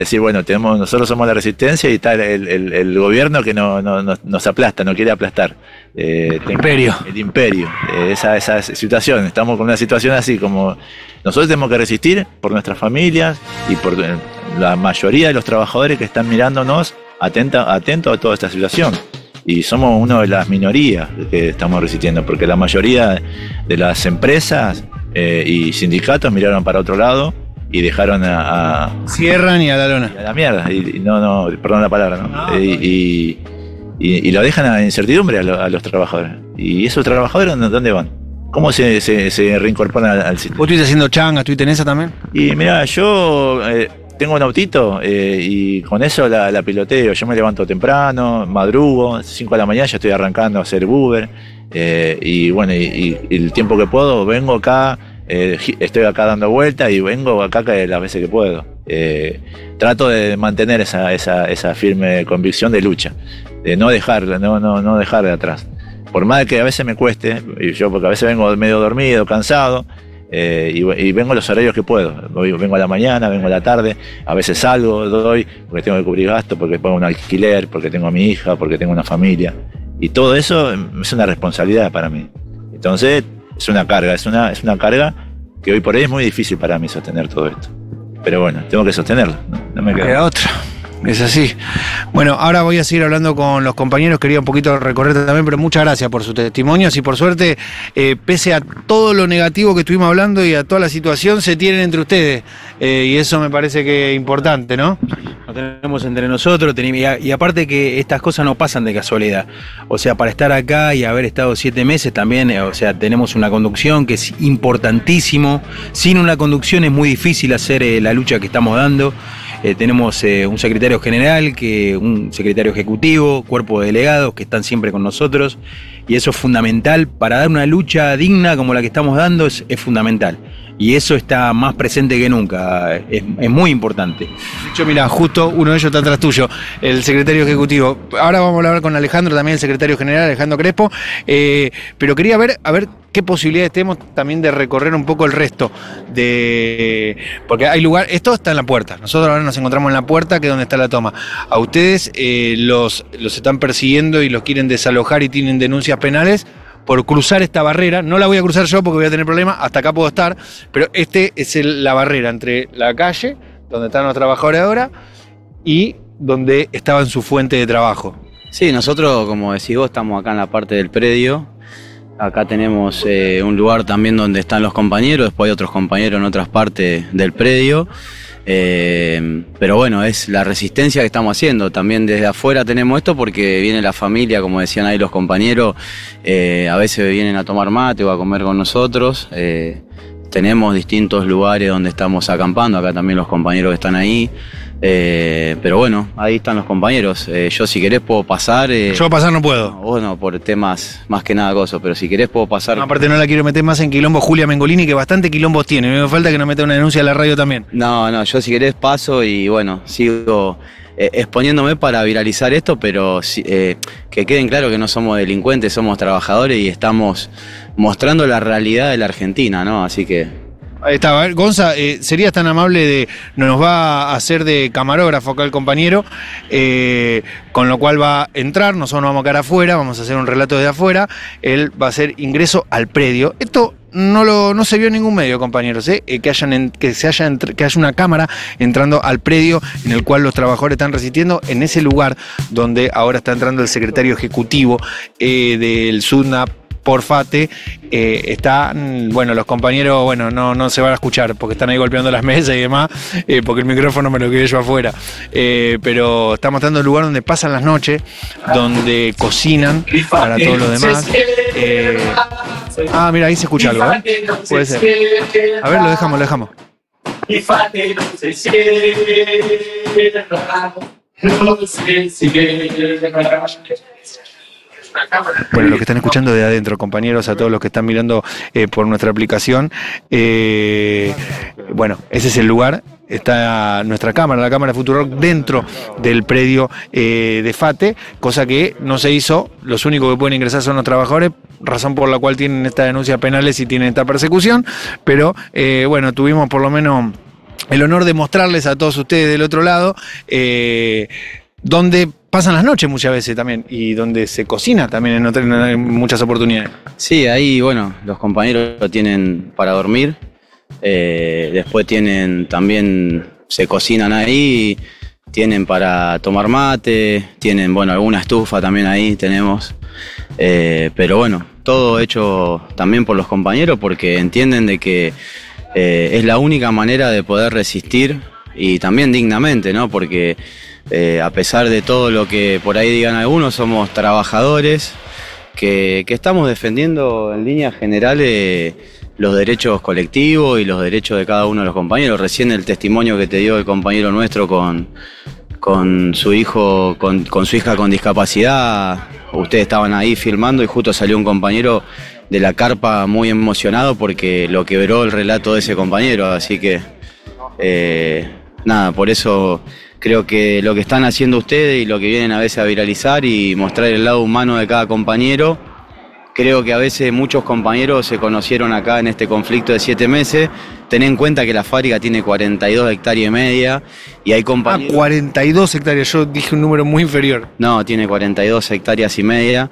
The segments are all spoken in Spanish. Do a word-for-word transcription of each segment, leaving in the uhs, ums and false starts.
decir, bueno, tenemos, nosotros somos la resistencia y está el, el, el gobierno que no, no, no, nos aplasta, no quiere aplastar. Eh, el imperio. El imperio, eh, esa, esa situación, estamos con una situación así como nosotros tenemos que resistir por nuestras familias y por la mayoría de los trabajadores que están mirándonos atenta, atentos a toda esta situación. Y somos una de las minorías que estamos resistiendo, porque la mayoría de las empresas eh, y sindicatos miraron para otro lado y dejaron a, a cierran y a la lona. Y a la mierda, y, y no, no, perdón la palabra, ¿no? no y, y, y, y lo dejan a incertidumbre a, lo, a los trabajadores. ¿Y esos trabajadores dónde van? ¿Cómo se, se, se reincorporan al, al sistema? ¿Vos estuviste haciendo changa, estuviste en esa también? Y mira, yo eh, tengo un autito eh, y con eso la, la piloteo. Yo me levanto temprano, madrugo, cinco de la mañana ya estoy arrancando a hacer Uber. Eh, y bueno, y, y el tiempo que puedo, vengo acá. Eh, estoy acá dando vueltas y vengo acá las veces que puedo. Eh, trato de mantener esa, esa, esa firme convicción de lucha, de no dejar, no, no, no dejar de atrás. Por más que a veces me cueste, y yo porque a veces vengo medio dormido, cansado, eh, y, y vengo a los horarios que puedo. Vengo a la mañana, vengo a la tarde, a veces salgo, doy, porque tengo que cubrir gastos, porque pongo un alquiler, porque tengo a mi hija, porque tengo una familia. Y todo eso es una responsabilidad para mí. Entonces, es una carga, es una, es una carga que hoy por hoy es muy difícil para mí sostener todo esto. Pero bueno, tengo que sostenerlo, no, no me queda, queda otra. Es así. Bueno, ahora voy a seguir hablando con los compañeros, quería un poquito recorrerte también, pero muchas gracias por sus testimonios y por suerte, eh, pese a todo lo negativo que estuvimos hablando y a toda la situación, se tienen entre ustedes, eh, y eso me parece que es importante, ¿no? Lo tenemos entre nosotros, tenemos, y, y aparte que estas cosas no pasan de casualidad, o sea, para estar acá y haber estado siete meses también, eh, o sea, tenemos una conducción que es importantísimo, sin una conducción es muy difícil hacer eh, la lucha que estamos dando. Eh, tenemos eh, un secretario general, que, un secretario ejecutivo, cuerpo de delegados que están siempre con nosotros, y eso es fundamental para dar una lucha digna como la que estamos dando, es, es fundamental. Y eso está más presente que nunca, es, es muy importante. De hecho, mira, justo uno de ellos está atrás tuyo, el secretario ejecutivo. Ahora vamos a hablar con Alejandro, también el secretario general, Alejandro Crespo, eh, pero quería ver, a ver qué posibilidades tenemos también de recorrer un poco el resto, de porque hay lugar, esto está en la puerta, nosotros ahora nos encontramos en la puerta, que es donde está la toma. A ustedes eh, los, los están persiguiendo y los quieren desalojar y tienen denuncias penales por cruzar esta barrera. No la voy a cruzar yo porque voy a tener problemas, hasta acá puedo estar, pero este es el, la barrera entre la calle, donde están los trabajadores ahora, y donde estaban su fuente de trabajo. Sí, nosotros, como decís vos, estamos acá en la parte del predio. Acá tenemos eh, un lugar también donde están los compañeros, después hay otros compañeros en otras partes del predio. Eh, pero bueno, es la resistencia que estamos haciendo. También desde afuera tenemos esto porque viene la familia, como decían ahí los compañeros, eh, a veces vienen a tomar mate o a comer con nosotros. Eh, tenemos distintos lugares donde estamos acampando, acá también los compañeros que están ahí. Eh, pero bueno, ahí están los compañeros. Eh, yo si querés puedo pasar. Eh, yo pasar no puedo. Bueno, por temas más que nada cosas, pero si querés puedo pasar. No, aparte no la quiero meter más en quilombo Julia Mengolini, que bastante quilombos tiene. Me falta que nos meta una denuncia a la radio también. No, no, yo si querés paso y bueno, sigo eh, exponiéndome para viralizar esto, pero eh, que queden claro que no somos delincuentes, somos trabajadores y estamos mostrando la realidad de la Argentina, ¿no? Así que... Ahí está, Gonza, eh, serías tan amable de, nos va a hacer de camarógrafo acá el compañero, eh, con lo cual va a entrar, nosotros nos vamos a quedar afuera, vamos a hacer un relato desde afuera, él va a hacer ingreso al predio. Esto no lo no se vio en ningún medio, compañeros, ¿eh? Eh, que, hayan en, que, se haya entre, que haya una cámara entrando al predio en el cual los trabajadores están resistiendo, en ese lugar donde ahora está entrando el secretario ejecutivo eh, del SUDNAP, por Fate, eh, están, bueno, los compañeros, bueno, no, no se van a escuchar porque están ahí golpeando las mesas y demás, eh, porque el micrófono me lo quedé yo afuera, eh, pero está mostrando el lugar donde pasan las noches, donde cocinan para todos los demás. Eh, ah, mira, ahí se escucha algo, ¿eh? Puede ser. A ver, lo dejamos, lo dejamos. Bueno, los que están escuchando de adentro, compañeros, a todos los que están mirando eh, por nuestra aplicación, eh, bueno, ese es el lugar, está nuestra cámara, la cámara de Futurock, dentro del predio eh, de Fate, cosa que no se hizo, los únicos que pueden ingresar son los trabajadores, razón por la cual tienen estas denuncias penales y tienen esta persecución, pero eh, bueno, tuvimos por lo menos el honor de mostrarles a todos ustedes del otro lado, eh, donde pasan las noches muchas veces también y donde se cocina también en, otras, en muchas oportunidades. Sí, ahí, bueno, los compañeros lo tienen para dormir, eh, después tienen también, se cocinan ahí, tienen para tomar mate, tienen, bueno, alguna estufa también ahí tenemos, eh, pero bueno, todo hecho también por los compañeros porque entienden de que eh, es la única manera de poder resistir y también dignamente, ¿no? Porque eh, a pesar de todo lo que por ahí digan algunos, somos trabajadores que, que estamos defendiendo en líneas generales los derechos colectivos y los derechos de cada uno de los compañeros. Recién el testimonio que te dio el compañero nuestro con, con su hijo, con, con su hija con discapacidad, ustedes estaban ahí filmando y justo salió un compañero de la carpa muy emocionado porque lo quebró el relato de ese compañero, así que eh, nada, por eso creo que lo que están haciendo ustedes y lo que vienen a veces a viralizar y mostrar el lado humano de cada compañero, creo que a veces muchos compañeros se conocieron acá en este conflicto de siete meses. Ten en cuenta que la fábrica tiene cuarenta y dos hectáreas y media y hay compañeros... Ah, cuarenta y dos hectáreas, yo dije un número muy inferior. No, tiene cuarenta y dos hectáreas y media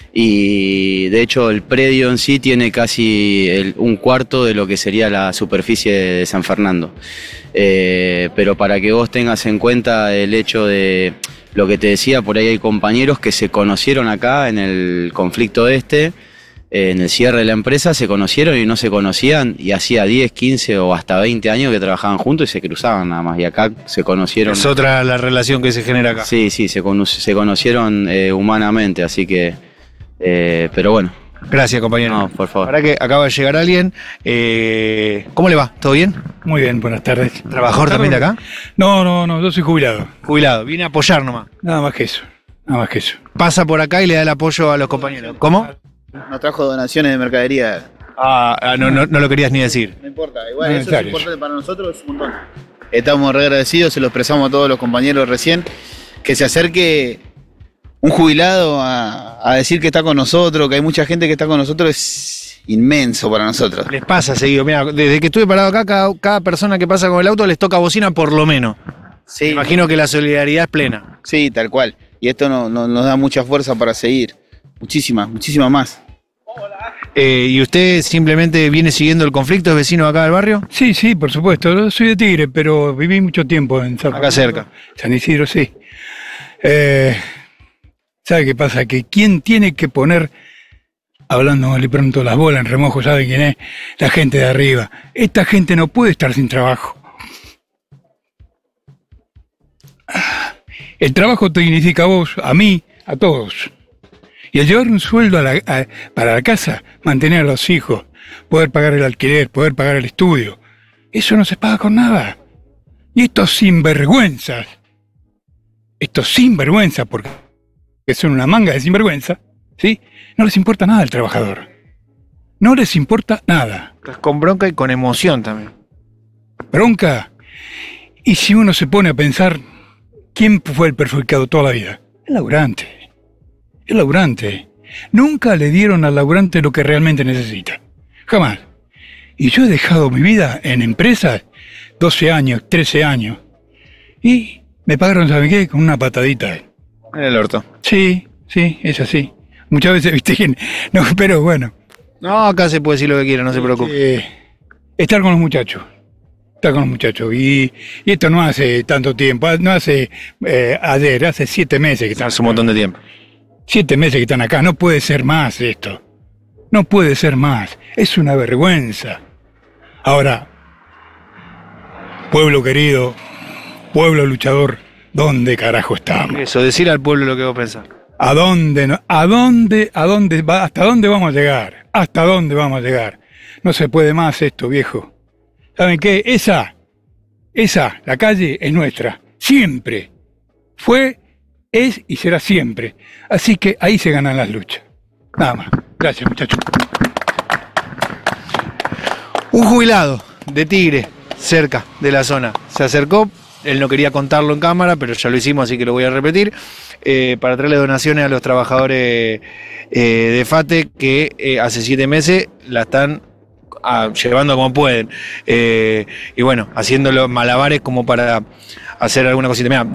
y de hecho el predio en sí tiene casi el, un cuarto de lo que sería la superficie de San Fernando. Eh, pero para que vos tengas en cuenta el hecho de lo que te decía, por ahí hay compañeros que se conocieron acá en el conflicto este, eh, en el cierre de la empresa, se conocieron y no se conocían y hacía diez, quince o hasta veinte años que trabajaban juntos y se cruzaban nada más y acá se conocieron. Es otra la relación que se genera acá. Sí, sí, se, cono se conocieron eh, humanamente, así que, eh, pero bueno. Gracias, compañero. No, por favor. Ahora que acaba de llegar alguien, eh, ¿cómo le va? ¿Todo bien? Muy bien, buenas tardes. ¿Trabajador también de acá? No, no, no, yo soy jubilado. Jubilado, viene a apoyar nomás. Nada más que eso, nada más que eso. Pasa por acá y le da el apoyo a los compañeros. ¿Cómo? Nos trajo donaciones de mercadería. Ah, ah, no, no, no lo querías ni decir. No importa, igual No, eso es necesarios. importante para nosotros, un montón. Estamos re agradecidos, se lo expresamos a todos los compañeros recién, que se acerque un jubilado a, a decir que está con nosotros, que hay mucha gente que está con nosotros, es inmenso para nosotros. Les pasa seguido. Mira, desde que estuve parado acá, cada, cada persona que pasa con el auto les toca bocina por lo menos. Sí, Me imagino que la solidaridad es plena. sí, tal cual. Y esto no, no- nos da mucha fuerza para seguir. Muchísimas, muchísimas más. Eh, ¿Y usted simplemente viene siguiendo el conflicto? ¿Es vecino acá del barrio? Sí, sí, por supuesto, yo soy de Tigre, pero viví mucho tiempo en San Acá cerca. San Isidro, sí. Eh, ¿Sabe qué pasa? Que quien tiene que poner, hablando mal y pronto, las bolas en remojo, ¿sabe quién es? La gente de arriba. Esta gente no puede estar sin trabajo. El trabajo te significa a vos, a mí, a todos. Y el llevar un sueldo a la- a- para la casa, mantener a los hijos, poder pagar el alquiler, poder pagar el estudio, eso no se paga con nada. Y estos sinvergüenzas, estos sinvergüenzas, porque son una manga de sinvergüenza, ¿sí? No les importa nada al trabajador. No les importa nada. Con bronca y con emoción también. Bronca. Y si uno se pone a pensar, ¿quién fue el perjudicado toda la vida? El laburante. El laburante. Nunca le dieron al laburante lo que realmente necesita. Jamás. Y yo he dejado mi vida en empresas, doce años, trece años. Y me pagaron, ¿sabe qué? Con una patadita. En el orto. Sí, sí, es así. Muchas veces, viste, que no, pero bueno. No, acá se puede decir lo que quiera, no se preocupe. Eh, estar con los muchachos. Estar con los muchachos. Y, y esto no hace tanto tiempo, no hace eh, ayer, hace siete meses que están Hace un montón de tiempo. Siete meses que están acá. No puede ser más esto. No puede ser más. Es una vergüenza. Ahora, pueblo querido, pueblo luchador, ¿dónde carajo estamos? Eso, decir al pueblo lo que vos pensás. ¿A dónde, no- a dónde, a dónde, va, hasta dónde vamos a llegar? ¿Hasta dónde vamos a llegar? No se puede más esto, viejo. ¿Saben qué? Esa, esa, la calle es nuestra. Siempre. Fue, es y será siempre. Así que ahí se ganan las luchas. Nada más. Gracias, muchachos. Un jubilado de Tigre, cerca de la zona, se acercó. Él no quería contarlo en cámara, pero ya lo hicimos, así que lo voy a repetir. Eh, para traerle donaciones a los trabajadores eh, de FATE que eh, hace siete meses la están a- llevando como pueden. Eh, y bueno, haciendo los malabares como para hacer alguna cosita. Mirá,